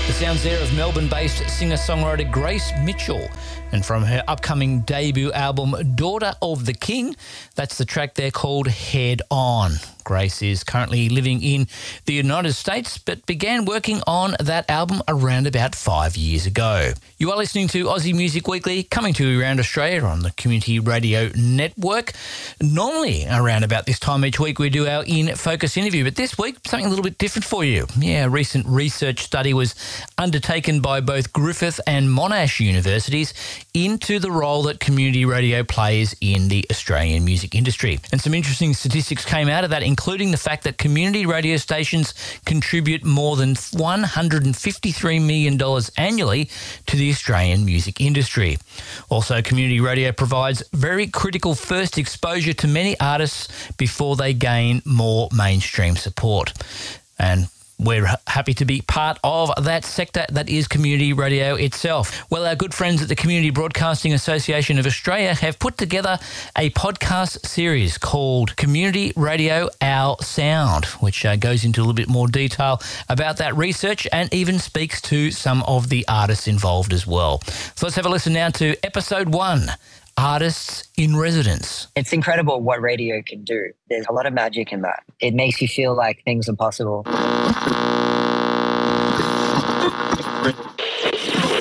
The sounds there of Melbourne-based singer-songwriter Grace Mitchell. And from her upcoming debut album, Daughter of the King, that's the track there called Head On. Grace is currently living in the United States, but began working on that album around about 5 years ago. You are listening to Aussie Music Weekly, coming to you around Australia on the Community Radio Network. Normally, around about this time each week, we do our In Focus interview, but this week, something a little bit different for you. Yeah, a recent research study was undertaken by both Griffith and Monash universities into the role that community radio plays in the Australian music industry. And some interesting statistics came out of that, including the fact that community radio stations contribute more than $153 million annually to the Australian music industry. Also, community radio provides very critical first exposure to many artists before they gain more mainstream support. And we're happy to be part of that sector that is community radio itself. Well, our good friends at the Community Broadcasting Association of Australia have put together a podcast series called Community Radio Our Sound, which goes into a little bit more detail about that research and even speaks to some of the artists involved as well. So let's have a listen now to episode 1. Artists in Residence. It's incredible what radio can do. There's a lot of magic in that. It makes you feel like things are possible.